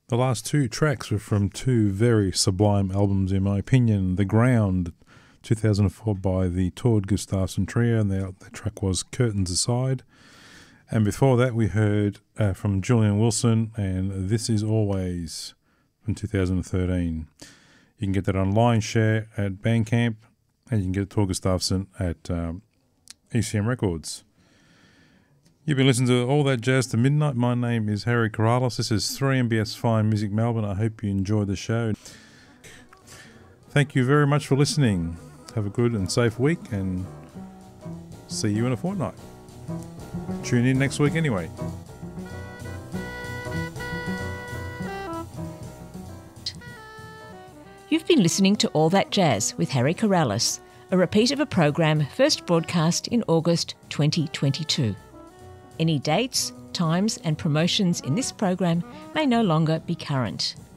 The last two tracks were from two very sublime albums, in my opinion. The Ground, 2004 by the Tord Gustafsson Trio, and the track was Curtains Aside. And before that we heard from Julian Wilson and This Is Always from 2013. You can get that on Lion Share at Bandcamp, and you can get Tord Gustafsson at ECM Records. You've been listening to All That Jazz to Midnight. My name is Harry Corrales. This is 3MBS Fine Music Melbourne. I hope you enjoyed the show. Thank you very much for listening. Have a good and safe week, and see you in a fortnight. Tune in next week anyway. You've been listening to All That Jazz with Harry Corrales, a repeat of a program first broadcast in August 2022. Any dates, times and promotions in this program may no longer be current.